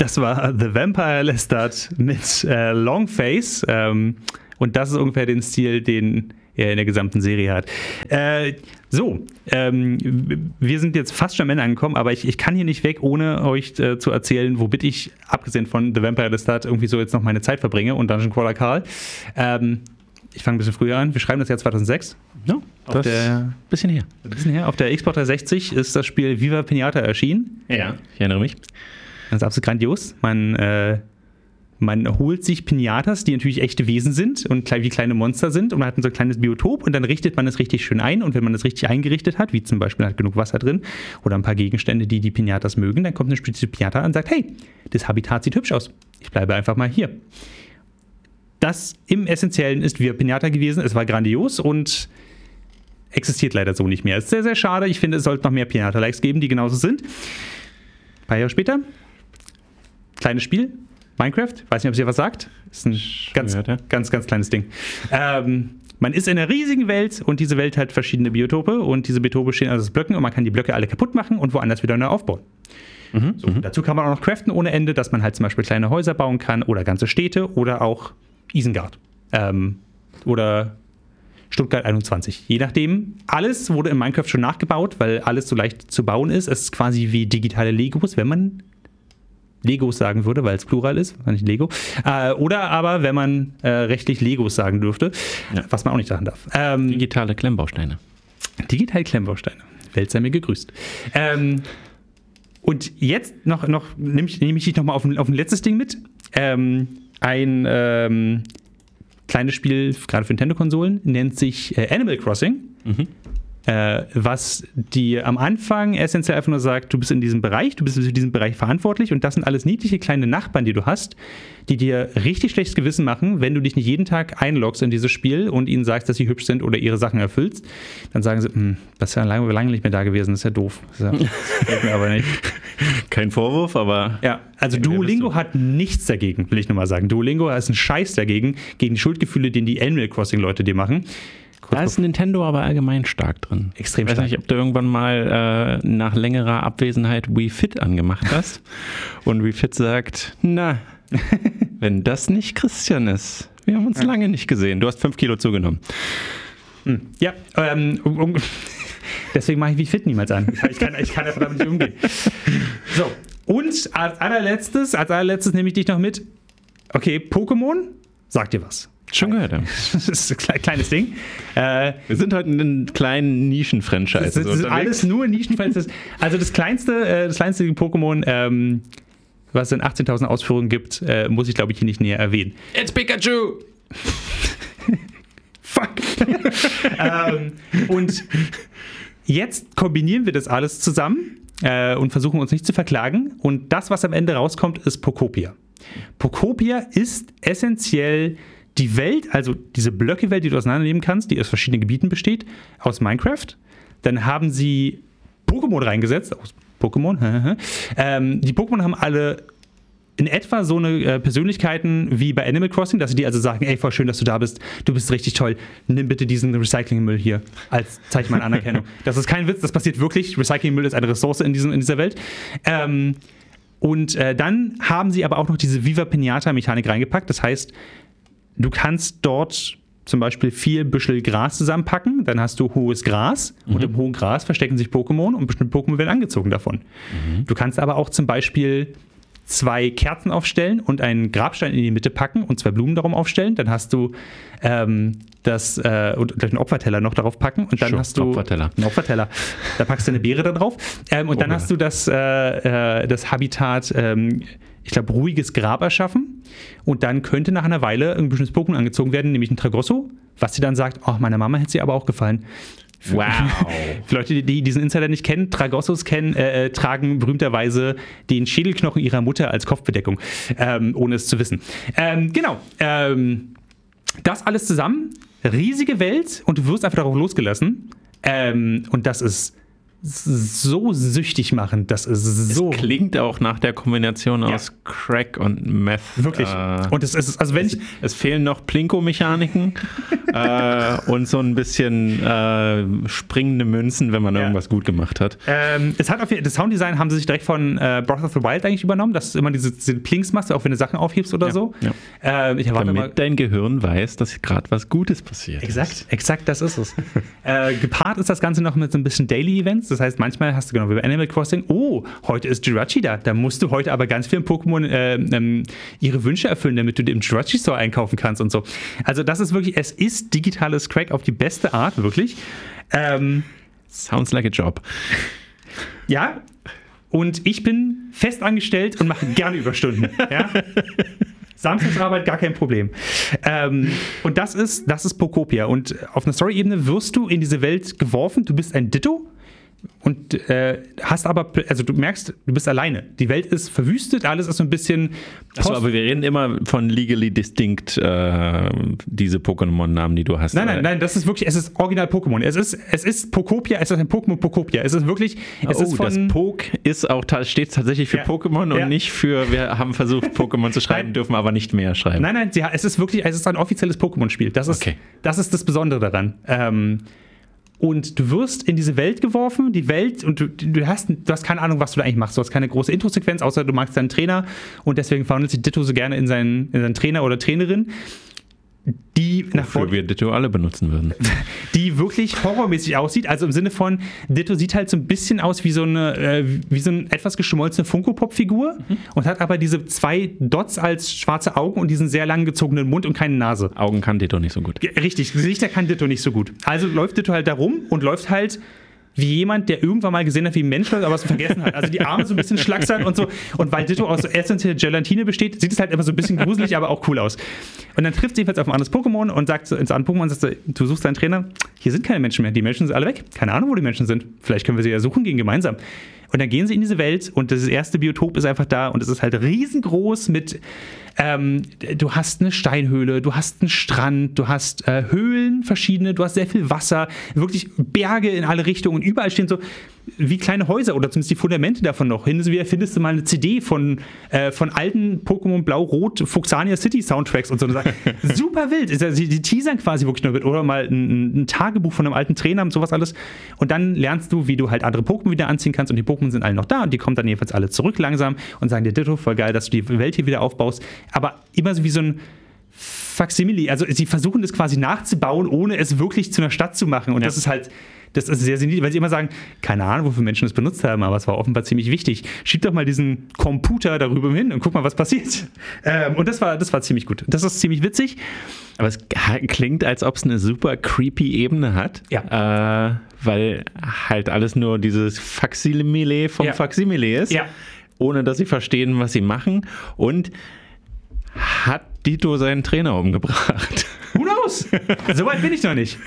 Das war The Vampire Lestat mit Longface. Und das ist ungefähr den Stil, den er in der gesamten Serie hat. Wir sind jetzt fast schon am Ende angekommen, aber ich kann hier nicht weg, ohne euch zu erzählen, womit ich, abgesehen von The Vampire Lestat, irgendwie so jetzt noch meine Zeit verbringe und Dungeon Crawler Karl. Ich fange ein bisschen früher an. Wir schreiben das Jahr 2006. Ja, das ist ein bisschen her. Auf der Xbox 360 ist das Spiel Viva Pinata erschienen. Ja, ich erinnere mich. Das ist absolut grandios. Man holt sich Pinatas, die natürlich echte Wesen sind und wie kleine Monster sind, und man hat so ein kleines Biotop und dann richtet man es richtig schön ein, und wenn man es richtig eingerichtet hat, wie zum Beispiel hat genug Wasser drin oder ein paar Gegenstände, die Pinatas mögen, dann kommt eine spezielle Pinata und sagt, hey, das Habitat sieht hübsch aus, ich bleibe einfach mal hier. Das im Essentiellen ist Viva Pinata gewesen, es war grandios und existiert leider so nicht mehr. Es ist sehr, sehr schade, ich finde, es sollte noch mehr Pinata-Likes geben, die genauso sind. Ein paar Jahre später, kleines Spiel, Minecraft, weiß nicht, ob es dir was sagt. Ist ein ganz kleines Ding. Man ist in einer riesigen Welt und diese Welt hat verschiedene Biotope und diese Biotope stehen aus Blöcken und man kann die Blöcke alle kaputt machen und woanders wieder neu aufbauen. Dazu kann man auch noch craften ohne Ende, dass man halt zum Beispiel kleine Häuser bauen kann oder ganze Städte oder auch Isengard oder Stuttgart 21. Je nachdem, alles wurde in Minecraft schon nachgebaut, weil alles so leicht zu bauen ist. Es ist quasi wie digitale Legos, wenn man Legos sagen würde, weil es Plural ist, nicht Lego. Oder aber, wenn man rechtlich Legos sagen dürfte, was man auch nicht sagen darf. Digitale Klemmbausteine. Digitale Klemmbausteine. Welt sei mir gegrüßt. Und jetzt nehme ich dich noch mal auf ein letztes Ding mit. Ein kleines Spiel, gerade für Nintendo-Konsolen, nennt sich Animal Crossing. Was dir am Anfang essentiell einfach nur sagt, du bist in diesem Bereich, du bist für diesen Bereich verantwortlich und das sind alles niedliche kleine Nachbarn, die du hast, die dir richtig schlechtes Gewissen machen, wenn du dich nicht jeden Tag einloggst in dieses Spiel und ihnen sagst, dass sie hübsch sind oder ihre Sachen erfüllst. Dann sagen sie, das ist ja lange nicht mehr da gewesen, das ist ja doof. Das gefällt mir aber nicht. Kein Vorwurf, aber... Ja, also Duolingo hat nichts dagegen, will ich nur mal sagen. Duolingo ist ein Scheiß dagegen, gegen die Schuldgefühle, den die Animal Crossing-Leute dir machen. Da ist Nintendo aber allgemein stark drin. Extrem stark. Ich weiß nicht, ob du irgendwann mal nach längerer Abwesenheit Wii Fit angemacht hast und Wii Fit sagt, na, wenn das nicht Christian ist, wir haben uns lange nicht gesehen. Du hast 5 Kilo zugenommen. Ja, deswegen mache ich Wii Fit niemals an. Ich kann einfach damit nicht umgehen. So, und als allerletztes nehme ich dich noch mit. Okay, Pokémon, sag dir was. Schon gehört. Das ist ein kleines Ding. Wir sind heute in einem kleinen Nischen-Franchise. Das ist alles nur Nischen-Franchise. Also das kleinste Pokémon, was es in 18.000 Ausführungen gibt, muss ich, glaube ich, hier nicht näher erwähnen. It's Pikachu! Fuck! Und jetzt kombinieren wir das alles zusammen und versuchen uns nicht zu verklagen. Und das, was am Ende rauskommt, ist Pokopia. Pokopia ist essentiell die Welt, also diese Blöcke-Welt, die du auseinandernehmen kannst, die aus verschiedenen Gebieten besteht, aus Minecraft. Dann haben sie Pokémon reingesetzt, aus Pokémon. Die Pokémon haben alle in etwa so eine Persönlichkeiten wie bei Animal Crossing, dass sie dir also sagen, ey, voll schön, dass du da bist, du bist richtig toll, nimm bitte diesen Recyclingmüll hier als Zeichen meiner Anerkennung. Das ist kein Witz, das passiert wirklich. Recyclingmüll ist eine Ressource in dieser Welt. Und dann haben sie aber auch noch diese Viva Pinata-Mechanik reingepackt. Das heißt, du kannst dort zum Beispiel 4 Büschel Gras zusammenpacken, dann hast du hohes Gras und im hohen Gras verstecken sich Pokémon und bestimmte Pokémon werden angezogen davon. Du kannst aber auch zum Beispiel 2 Kerzen aufstellen und einen Grabstein in die Mitte packen und 2 Blumen darum aufstellen. Dann hast du und gleich einen Opferteller noch darauf packen und dann hast du einen Opferteller. Da packst du eine Beere da drauf und dann hast du das Habitat, ich glaube, ruhiges Grab erschaffen und dann könnte nach einer Weile ein bestimmtes Pokémon angezogen werden, nämlich ein Tragosso, was sie dann sagt, oh, meiner Mama hätte sie aber auch gefallen. Wow. Für Leute, die diesen Insider nicht kennen, Tragossos tragen berühmterweise den Schädelknochen ihrer Mutter als Kopfbedeckung, ohne es zu wissen. Das alles zusammen, riesige Welt und du wirst einfach darauf losgelassen und das ist so süchtig machen. Das ist so. Es klingt auch nach der Kombination aus Crack und Meth. Wirklich. Und also wenn es fehlen noch Plinko-Mechaniken und so ein bisschen springende Münzen, wenn man irgendwas gut gemacht hat. Das Sounddesign haben sie sich direkt von Breath of the Wild eigentlich übernommen, dass du immer diese Plinks machst, auch wenn du Sachen aufhebst oder so. Ja. Damit dein Gehirn weiß, dass gerade was Gutes passiert ist. Exakt, das ist es. Gepaart ist das Ganze noch mit so ein bisschen Daily Events. Das heißt, manchmal hast du genau wie bei Animal Crossing, heute ist Jirachi da. Da musst du heute aber ganz vielen Pokémon ihre Wünsche erfüllen, damit du im Jirachi Store einkaufen kannst und so. Also das ist wirklich, es ist digitales Crack auf die beste Art, wirklich. Sounds like a job. Ja, und ich bin fest angestellt und mache gerne Überstunden. Ja? Samstagsarbeit, gar kein Problem. Und das ist Pokopia. Und auf einer Story-Ebene wirst du in diese Welt geworfen, du bist ein Ditto und hast aber, also du merkst, du bist alleine. Die Welt ist verwüstet, alles ist so ein bisschen... Achso, aber wir reden immer von legally distinct, diese Pokémon-Namen, die du hast. Nein, das ist wirklich, es ist original Pokémon. Es ist Pokopia, es ist ein Pokémon Pokopia. Es ist wirklich, das Pok ist auch, steht tatsächlich für Pokémon und nicht für, wir haben versucht, Pokémon zu schreiben, dürfen aber nicht mehr schreiben. Nein, es ist wirklich, es ist ein offizielles Pokémon-Spiel. Das ist das Besondere daran. Und du wirst in diese Welt geworfen, die Welt, und du hast keine Ahnung, was du da eigentlich machst. Du hast keine große Intro-Sequenz, außer du magst deinen Trainer und deswegen verwandelt sich Ditto so gerne in seinen Trainer oder Trainerin, die wofür wir Ditto alle benutzen würden. Die wirklich horrormäßig aussieht. Also im Sinne von, Ditto sieht halt so ein bisschen aus wie so eine etwas geschmolzene Funko-Pop-Figur und hat aber diese 2 Dots als schwarze Augen und diesen sehr lang gezogenen Mund und keine Nase. Augen kann Ditto nicht so gut. Richtig, Gesichter kann Ditto nicht so gut. Also läuft Ditto halt da rum und läuft halt wie jemand, der irgendwann mal gesehen hat, wie ein Mensch läuft, aber es vergessen hat. Also die Arme so ein bisschen schlaksern und so. Und weil Ditto aus essentiell Gelatine besteht, sieht es halt immer so ein bisschen gruselig, aber auch cool aus. Und dann trifft sie jedenfalls auf ein anderes Pokémon und sagt ins andere Pokémon, sagt, du suchst deinen Trainer, hier sind keine Menschen mehr, die Menschen sind alle weg. Keine Ahnung, wo die Menschen sind. Vielleicht können wir sie ja suchen, gehen gemeinsam. Und dann gehen sie in diese Welt und das erste Biotop ist einfach da und es ist halt riesengroß mit, du hast eine Steinhöhle, du hast einen Strand, du hast Höhlen verschiedene, du hast sehr viel Wasser, wirklich Berge in alle Richtungen und überall stehen so wie kleine Häuser oder zumindest die Fundamente davon noch. Hin und wieder findest du mal eine CD von alten Pokémon Blau-Rot Fuchsania City Soundtracks und so. Super wild. Die teasern quasi wirklich nur mit. Oder mal ein Tagebuch von einem alten Trainer und sowas alles. Und dann lernst du, wie du halt andere Pokémon wieder anziehen kannst und die Pokémon sind alle noch da und die kommen dann jedenfalls alle zurück langsam und sagen dir, Ditto, voll geil, dass du die Welt hier wieder aufbaust. Aber immer so wie so ein Faksimile. Also sie versuchen das quasi nachzubauen, ohne es wirklich zu einer Stadt zu machen. Und das ist halt... Das ist sehr sinnlich, weil sie immer sagen, keine Ahnung, wofür Menschen das benutzt haben, aber es war offenbar ziemlich wichtig. Schieb doch mal diesen Computer darüber hin und guck mal, was passiert. Und das war ziemlich gut. Das ist ziemlich witzig. Aber es klingt, als ob es eine super creepy Ebene hat. Ja. Weil halt alles nur dieses Faksimile vom Faksimile ist. Ja. Ohne, dass sie verstehen, was sie machen. Und hat Ditto seinen Trainer umgebracht? Who knows? So weit bin ich noch nicht.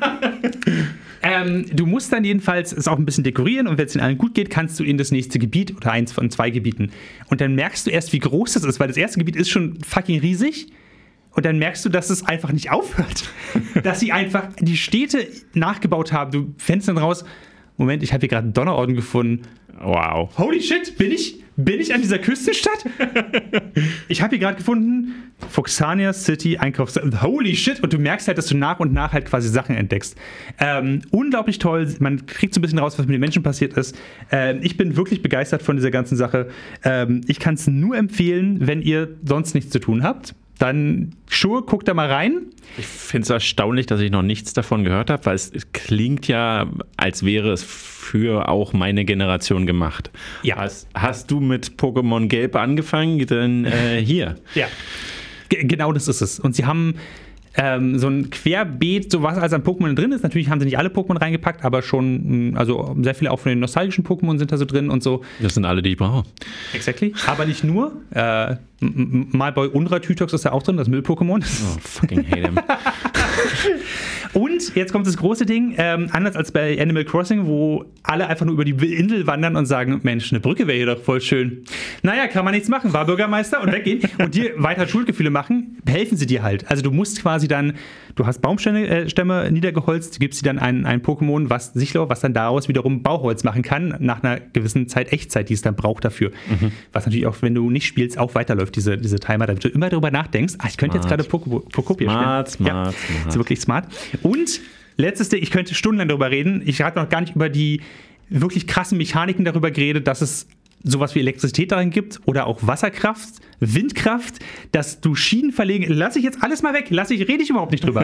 Du musst dann jedenfalls es auch ein bisschen dekorieren und wenn es den allen gut geht, kannst du in das nächste Gebiet oder eins von 2 Gebieten. Und dann merkst du erst, wie groß das ist, weil das erste Gebiet ist schon fucking riesig. Und dann merkst du, dass es einfach nicht aufhört. Dass sie einfach die Städte nachgebaut haben. Du fändest dann raus, Moment, ich habe hier gerade einen Donnerorden gefunden. Wow. Holy shit, bin ich an dieser Küstenstadt? Ich habe hier gerade gefunden, Fuchsania City Einkaufszentrum. Holy shit. Und du merkst halt, dass du nach und nach halt quasi Sachen entdeckst. Unglaublich toll. Man kriegt so ein bisschen raus, was mit den Menschen passiert ist. Ich bin wirklich begeistert von dieser ganzen Sache. Ich kann es nur empfehlen, wenn ihr sonst nichts zu tun habt. Dann, guckt da mal rein. Ich finde es erstaunlich, dass ich noch nichts davon gehört habe, weil es klingt ja, als wäre es für auch meine Generation gemacht. Ja. Hast du mit Pokémon Gelb angefangen? Dann hier. Ja, genau das ist es. Und sie haben so ein Querbeet, so was als an Pokémon drin ist. Natürlich haben sie nicht alle Pokémon reingepackt, aber schon, also sehr viele auch von den nostalgischen Pokémon sind da so drin und so. Das sind alle, die ich brauche. Exactly. Aber nicht nur. Malboy Unratütox ist da auch drin, das Müll-Pokémon. Oh, fucking hate him. Und jetzt kommt das große Ding, anders als bei Animal Crossing, wo alle einfach nur über die Insel wandern und sagen, Mensch, eine Brücke wäre hier doch voll schön. Naja, kann man nichts machen, war Bürgermeister und weggehen und dir weiter Schuldgefühle machen, helfen sie dir halt. Also du musst quasi dann, du hast Baumstämme niedergeholzt, gibst sie dann ein Pokémon, was dann daraus wiederum Bauholz machen kann, nach einer gewissen Zeit Echtzeit, die es dann braucht dafür. Was natürlich auch, wenn du nicht spielst, auch weiterläuft, diese Timer, damit du immer darüber nachdenkst, ich könnte jetzt gerade Pokopia spielen. Smart. Ist wirklich smart. Und letztes Ding, ich könnte stundenlang darüber reden. Ich habe noch gar nicht über die wirklich krassen Mechaniken darüber geredet, dass es sowas wie Elektrizität darin gibt oder auch Wasserkraft, Windkraft, dass du Schienen verlegen. Lass ich jetzt alles mal weg. Rede ich überhaupt nicht drüber.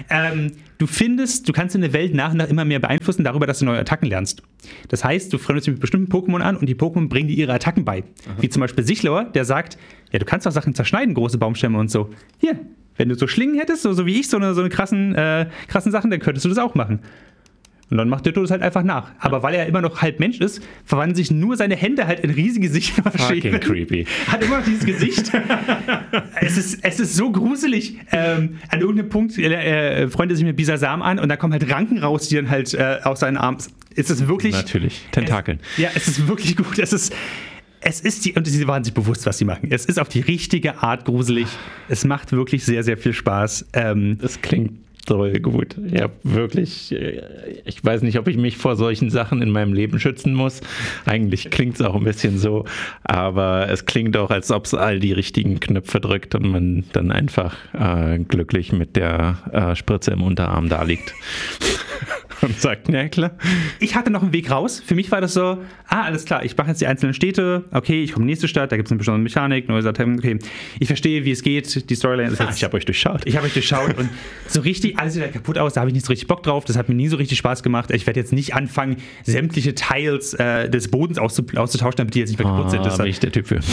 Du kannst in der Welt nach und nach immer mehr beeinflussen darüber, dass du neue Attacken lernst. Das heißt, du freundest dich mit bestimmten Pokémon an und die Pokémon bringen dir ihre Attacken bei. Wie zum Beispiel Sichlauer, der sagt, ja, du kannst doch Sachen zerschneiden, große Baumstämme und so. Hier, wenn du so Schlingen hättest, so wie ich, so eine krassen Sachen, dann könntest du das auch machen. Und dann macht Ditto das halt einfach nach. Aber weil er immer noch halb Mensch ist, verwandeln sich nur seine Hände halt in riesige Gesichter. Fucking creepy. Hat immer noch dieses Gesicht. Es ist so gruselig. An irgendeinem Punkt freundet er sich mit Bisasam an und da kommen halt Ranken raus, die dann halt aus seinen Armen. Es ist wirklich... Natürlich, Tentakeln. Es ist wirklich gut. Und sie waren sich bewusst, was sie machen. Es ist auf die richtige Art gruselig. Es macht wirklich sehr, sehr viel Spaß. Das klingt toll gut. Ja, wirklich. Ich weiß nicht, ob ich mich vor solchen Sachen in meinem Leben schützen muss. Eigentlich klingt es auch ein bisschen so. Aber es klingt auch, als ob es all die richtigen Knöpfe drückt und man dann einfach glücklich mit der Spritze im Unterarm da liegt. Und sagt, na klar. Ich hatte noch einen Weg raus. Für mich war das so, alles klar, ich mache jetzt die einzelnen Städte, okay, ich komme in die nächste Stadt, da gibt es eine bestimmte Mechanik, neue Sachen, okay, ich verstehe, wie es geht, die Storyline ist jetzt... Ich habe euch durchschaut. Und so richtig, alles sieht kaputt aus, da habe ich nicht so richtig Bock drauf, das hat mir nie so richtig Spaß gemacht. Ich werde jetzt nicht anfangen, sämtliche Teils des Bodens auszutauschen, damit die jetzt nicht mehr kaputt sind. Das bin ich der Typ für.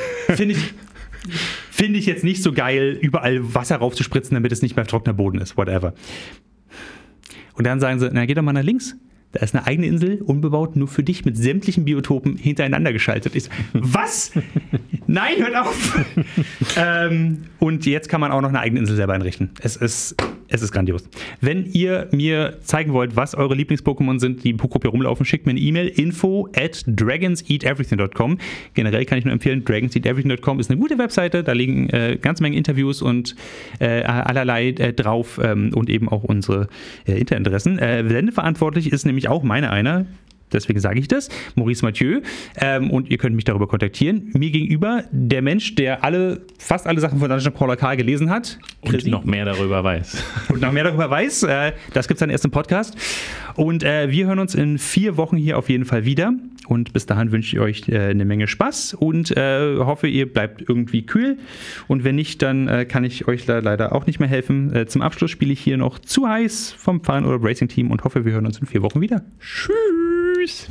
Finde ich jetzt nicht so geil, überall Wasser raufzuspritzen, damit es nicht mehr trockener Boden ist, whatever. Und dann sagen sie, na, geh doch mal nach links. Da ist eine eigene Insel, unbebaut, nur für dich, mit sämtlichen Biotopen hintereinander geschaltet. Ich so, was? Nein, hört auf! Und jetzt kann man auch noch eine eigene Insel selber einrichten. Es ist grandios. Wenn ihr mir zeigen wollt, was eure Lieblings-Pokémon sind, die im Pokopia rumlaufen, schickt mir eine E-Mail, info@dragonseateverything.com. Generell kann ich nur empfehlen, dragonseateverything.com ist eine gute Webseite, da liegen ganze Menge Interviews und allerlei drauf und eben auch unsere Internetadressen. Sendeverantwortlich ist nämlich auch einer, deswegen sage ich das, Maurice Mathieu, und ihr könnt mich darüber kontaktieren. Mir gegenüber der Mensch, der fast alle Sachen von Dungeon Crawler Karl gelesen hat. Und noch mehr darüber weiß. Das gibt es dann erst im Podcast. Und wir hören uns in 4 Wochen hier auf jeden Fall wieder. Und bis dahin wünsche ich euch eine Menge Spaß und hoffe, ihr bleibt irgendwie kühl. Und wenn nicht, dann kann ich euch leider auch nicht mehr helfen. Zum Abschluss spiele ich hier noch Zu heiß vom Fahren- oder Racing-Team und hoffe, wir hören uns in 4 Wochen wieder. Tschüss!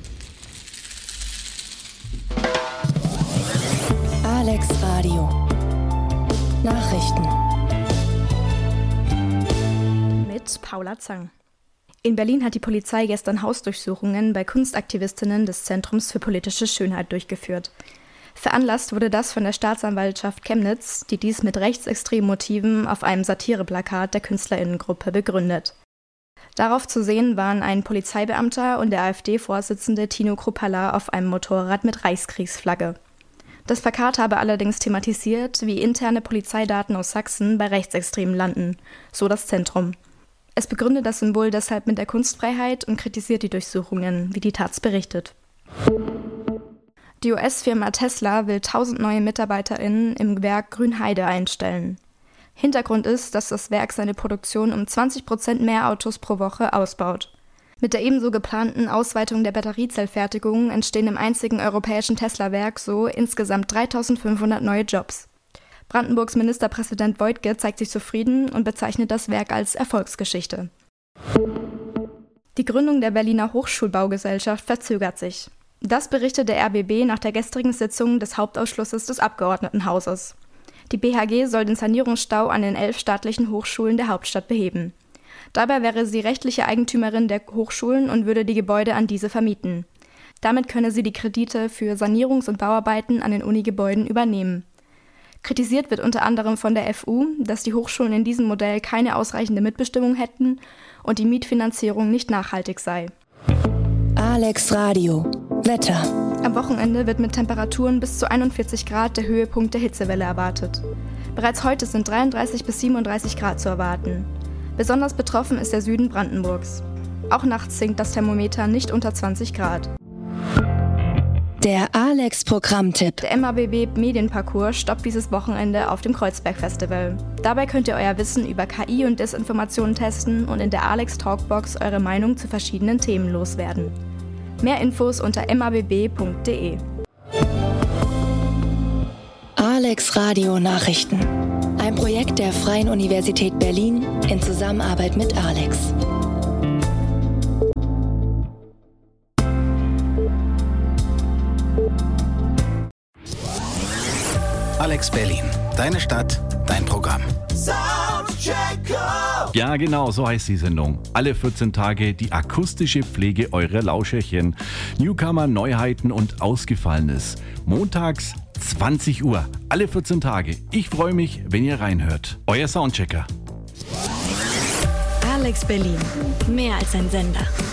Alex Radio Nachrichten mit Paula Zang. In Berlin hat die Polizei gestern Hausdurchsuchungen bei Kunstaktivistinnen des Zentrums für politische Schönheit durchgeführt. Veranlasst wurde das von der Staatsanwaltschaft Chemnitz, die dies mit rechtsextremen Motiven auf einem Satireplakat der KünstlerInnengruppe begründet. Darauf zu sehen waren ein Polizeibeamter und der AfD-Vorsitzende Tino Kruppalla auf einem Motorrad mit Reichskriegsflagge. Das Plakat habe allerdings thematisiert, wie interne Polizeidaten aus Sachsen bei Rechtsextremen landen, so das Zentrum. Es begründet das Symbol deshalb mit der Kunstfreiheit und kritisiert die Durchsuchungen, wie die Taz berichtet. Die US-Firma Tesla will 1000 neue MitarbeiterInnen im Werk Grünheide einstellen. Hintergrund ist, dass das Werk seine Produktion um 20% mehr Autos pro Woche ausbaut. Mit der ebenso geplanten Ausweitung der Batteriezellfertigung entstehen im einzigen europäischen Tesla-Werk so insgesamt 3500 neue Jobs. Brandenburgs Ministerpräsident Woidke zeigt sich zufrieden und bezeichnet das Werk als Erfolgsgeschichte. Die Gründung der Berliner Hochschulbaugesellschaft verzögert sich. Das berichtet der RBB nach der gestrigen Sitzung des Hauptausschusses des Abgeordnetenhauses. Die BHG soll den Sanierungsstau an den 11 staatlichen Hochschulen der Hauptstadt beheben. Dabei wäre sie rechtliche Eigentümerin der Hochschulen und würde die Gebäude an diese vermieten. Damit könne sie die Kredite für Sanierungs- und Bauarbeiten an den Unigebäuden übernehmen. Kritisiert wird unter anderem von der FU, dass die Hochschulen in diesem Modell keine ausreichende Mitbestimmung hätten und die Mietfinanzierung nicht nachhaltig sei. Alex Radio. Wetter. Am Wochenende wird mit Temperaturen bis zu 41 Grad der Höhepunkt der Hitzewelle erwartet. Bereits heute sind 33 bis 37 Grad zu erwarten. Besonders betroffen ist der Süden Brandenburgs. Auch nachts sinkt das Thermometer nicht unter 20 Grad. Der Alex-Programmtipp. Der MABB Medienparcours stoppt dieses Wochenende auf dem Kreuzberg-Festival. Dabei könnt ihr euer Wissen über KI und Desinformation testen und in der Alex Talkbox eure Meinung zu verschiedenen Themen loswerden. Mehr Infos unter mabb.de. Alex Radio Nachrichten. Ein Projekt der Freien Universität Berlin in Zusammenarbeit mit Alex. Alex Berlin. Deine Stadt, dein Programm. Ja, genau, so heißt die Sendung. Alle 14 Tage die akustische Pflege eurer Lauscherchen. Newcomer, Neuheiten und Ausgefallenes. Montags 20 Uhr. Alle 14 Tage. Ich freue mich, wenn ihr reinhört. Euer Soundchecker. Alex Berlin. Mehr als ein Sender.